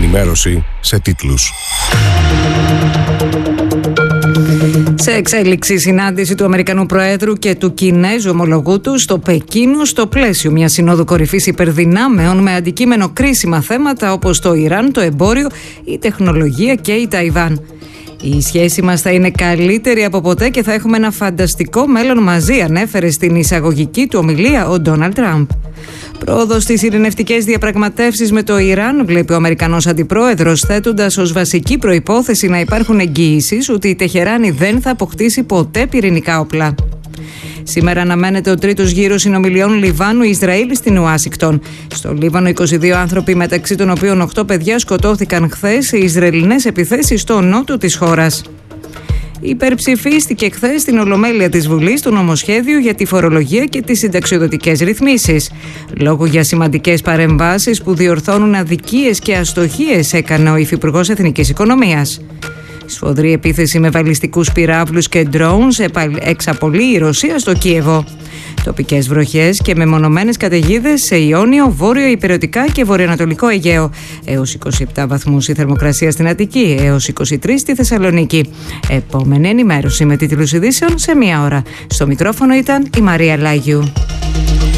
ενημέρωση σε τίτλους. Σε εξέλιξη συνάντηση του Αμερικανού Προέδρου και του Κινέζου ομολογού του στο Πεκίνο στο πλαίσιο μιας συνόδου κορυφής υπερδυνάμεων με αντικείμενο κρίσιμα θέματα όπως το Ιράν, το εμπόριο, η τεχνολογία και η Ταϊβάν. Η σχέση μας θα είναι καλύτερη από ποτέ και θα έχουμε ένα φανταστικό μέλλον μαζί, ανέφερε στην εισαγωγική του ομιλία ο Ντόναλντ Τραμπ. Πρόοδο στις ειρηνευτικές διαπραγματεύσεις με το Ιράν βλέπει ο Αμερικανός Αντιπρόεδρος, θέτοντας ως βασική προϋπόθεση να υπάρχουν εγγυήσεις ότι η Τεχεράνη δεν θα αποκτήσει ποτέ πυρηνικά όπλα. Σήμερα αναμένεται ο τρίτος γύρος συνομιλιών Λιβάνου-Ισραήλ στην Ουάσιγκτον. Στο Λίβανο, 22 άνθρωποι, μεταξύ των οποίων 8 παιδιά, σκοτώθηκαν χθες σε Ισραηλινές επιθέσεις στο νότο της χώρας. Υπερψηφίστηκε χθες στην Ολομέλεια της Βουλής το νομοσχέδιο για τη φορολογία και τις συνταξιοδοτικές ρυθμίσεις. Λόγω για σημαντικές παρεμβάσεις που διορθώνουν αδικίες και αστοχίες, έκανε ο Υφυπουργός Εθνικής Οικονομίας. Σφοδρή επίθεση με βαλιστικούς πυράβλους και drones εξαπολύει η Ρωσία στο Κίεβο. Τοπικές βροχές και μεμονωμένες καταιγίδες σε Ιόνιο, Βόρειο Ηπειρωτικά και Βορειοανατολικό Αιγαίο. Έως 27 βαθμούς η θερμοκρασία στην Αττική, έως 23 στη Θεσσαλονίκη. Επόμενη ενημέρωση με τίτλους ειδήσεων σε 1 ώρα. Στο μικρόφωνο ήταν η Μαρία Λάγιου.